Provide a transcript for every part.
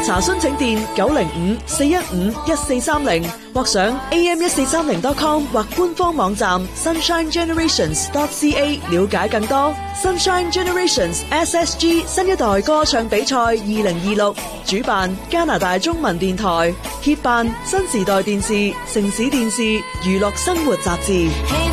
查詢請電905-415-1430或上 am1430.com 或官方網站 sunshinegenerations.ca 了解更多。Sunshine Generations SSG 新一代歌唱比賽2026主辦加拿大中文電台，協辦新時代電視、城市電視、娛樂生活雜誌。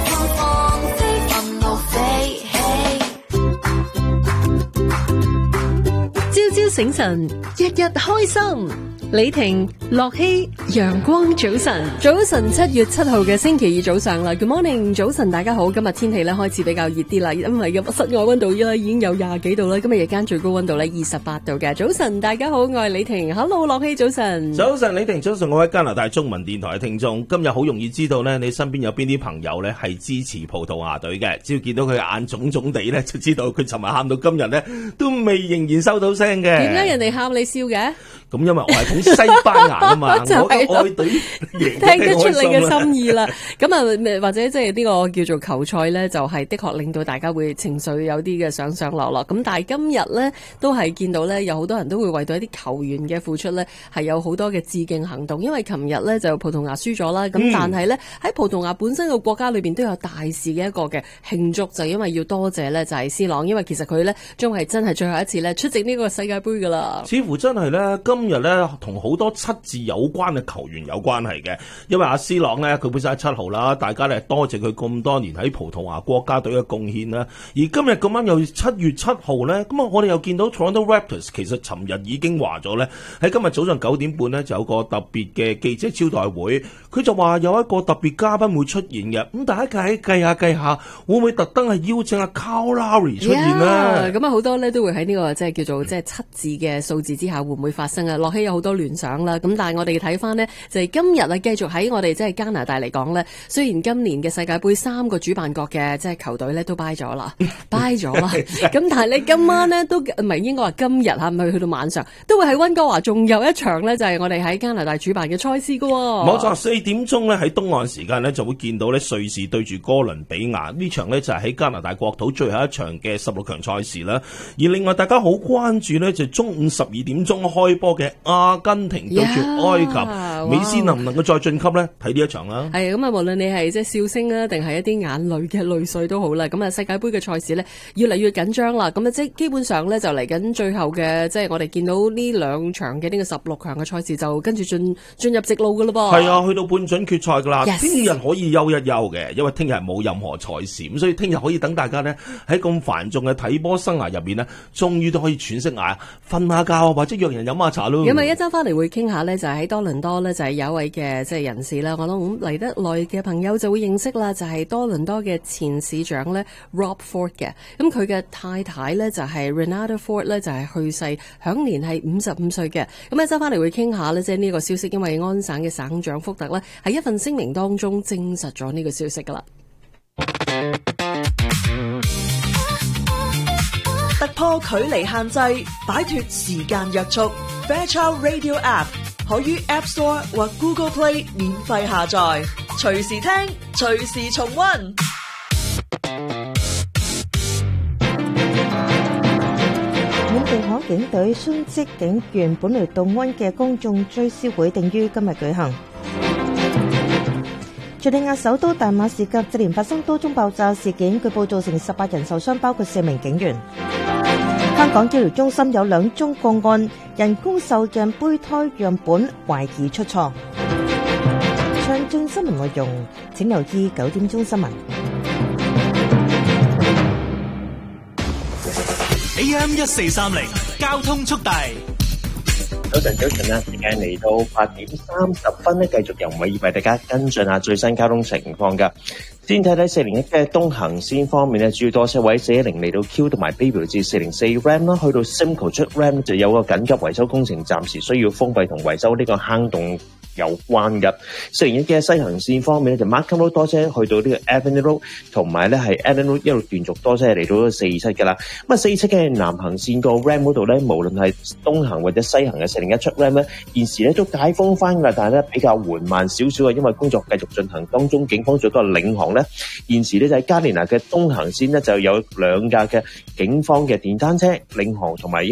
朝朝醒神，日日開心。李婷、樂希，陽光早晨，早晨7月7號嘅星期二早上啦。Good morning， 早晨大家好。今日天氣咧開始比較熱啲啦，因為嘅室外溫度咧已經有20幾度啦。今日日間最高溫度咧28度嘅。早晨大家好，我係李婷。Hello， 樂希早晨。 早晨李婷，早晨各位加拿大中文電台嘅聽眾。今日好容易知道咧，你身邊有邊啲朋友咧係支持葡萄牙隊嘅。只要見到佢眼腫腫地咧，就知道佢尋日喊到今日咧都仍然收到聲嘅。 點解人哋喊你笑嘅？ 咁因為我係捧西班牙啊嘛，我嘅愛隊贏聽得出你嘅心意啦。咁啊，或者即係呢個叫做球賽咧，就係的確令到大家會情緒有啲嘅上上落落。咁但係今日咧，都係見到咧有好多人都會為到一啲球員嘅付出咧，係有好多嘅致敬行動。因為琴日咧就葡萄牙輸咗啦，咁但係咧喺葡萄牙本身嘅國家裏邊都有大事嘅一個嘅慶祝，就因為要多謝咧就係 C 朗，因為其實佢咧將係真係最後一次咧出席呢個世界盃噶啦。 似乎真係咧今日咧同好多7字有關嘅球員有關係嘅，因為阿 C 朗咧佢本身係7號啦，大家咧多謝佢咁多年喺葡萄牙國家隊嘅貢獻啦。而今日咁啱又7月7號咧，咁啊我哋又見到 Toronto Raptors 其實尋日已經話咗咧，喺今日早上9點半咧就有個特別嘅記者招待會，佢就話有一個特別嘉賓會出現嘅。咁大家計下，會唔會特登係邀請阿 Kyle Lowry 出現咧？ 咁啊好多咧都會喺呢個即係叫做即係7字嘅數字之下會唔會發生啊？樂希有好多聯想啦，咁但係我哋睇翻呢，就係今日啊，繼續喺我哋即係加拿大嚟講呢。雖然今年嘅世界盃3個主辦國嘅即係球隊呢都bye咗啦，咁但係你今晚呢都唔係應該話今日嚇，唔係去到晚上都會喺溫哥華仲有一場呢，就係我哋喺加拿大主辦嘅賽事噶。 冇錯，4點鐘呢喺東岸時間呢就會見到呢瑞士對住哥倫比亞呢場呢就係喺加拿大國土最後一場嘅16強賽事啦。而另外大家好關注呢，就中午12點鐘開波嘅阿根廷對住埃及，美斯能唔能夠再晉級呢？睇呢一場啦。 係咁啊，無論你係即係笑聲啊，定係一啲眼淚嘅淚水都好啦。咁啊，世界盃嘅賽事呢，越嚟越緊張啦。咁啊，即係基本上呢，就嚟緊最後嘅，即係我哋見到呢2場嘅呢個16強嘅賽事就跟住進入直路噶咯噃。 係啊，去到半準決賽噶啦。 Yes. 聽日可以休一休嘅，因為聽日冇任何賽事，咁所以聽日可以等大家呢，喺咁繁重嘅睇波生涯入面呢，終於都可以喘息下，瞓下覺或者約人飲下茶咯。 咁啊，一陣翻嚟會傾下呢，就係喺多倫多呢，就係有一位嘅即係人士啦。我諗嚟得耐嘅朋友就會認識啦，就係多倫多嘅前市長呢 Rob Ford 嘅。咁佢嘅太太呢，就係 Renata Ford 呢，就係去世，享年係55歲嘅。咁一陣翻嚟會傾下呢，即係呢個消息，因為安省嘅省長福特呢，喺一份聲明當中證實咗呢個消息噶啦。 突破距離限制，擺脫時間約束。Fairchild Radio App 可於 App Store 或 Google Play 免費下載，隨時聽，隨時重溫。 緬甸海警隊殉職警員本來動溫嘅公眾追思會定於今日舉行。敘利亞首都大馬士革接連發生多宗爆炸事件，據報造成18人受傷，包括4名警員。香港醫療中心有2宗個案，人工受孕胚胎樣本懷疑出錯。詳盡新聞內容，請留意9點鐘新聞。 AM1430交通速遞。 早晨啊！時間嚟到8點30分咧，繼續由偉為大家跟進下最新交通情況噶。先睇睇401嘅東行線方面咧，主要多車位410嚟到 Q 同埋 Bayview 至404 Ram 啦，去到 Simcoe 出 Ram 就有個緊急維修工程，暫時需要封閉同維修呢個坑洞有關嘅。401嘅西行線方面咧，就 Markham Road 多車去到呢個 Avenue Road， 同埋咧係 Allen Road 一路斷續多車嚟到47嘅啦。咁啊47嘅南行線個 Ram 嗰度咧，無論係東行或者西行嘅401出 Ram 咧，現時咧都解封翻㗎，但係咧比較緩慢少少啊，因為工作繼續進行當中。警方最多係領航咧，現時咧就喺加連拿嘅東行線咧就有2架嘅警方嘅電單車領航同埋